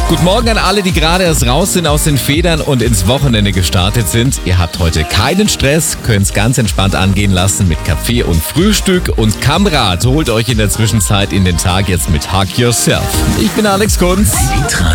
Guten Morgen an alle, die gerade erst raus sind aus den Federn und ins Wochenende gestartet sind. Ihr habt heute keinen Stress, könnt's ganz entspannt angehen lassen mit Kaffee und Frühstück. Und Kamrat holt euch in der Zwischenzeit in den Tag jetzt mit Hug Yourself. Ich bin Alex Kunz.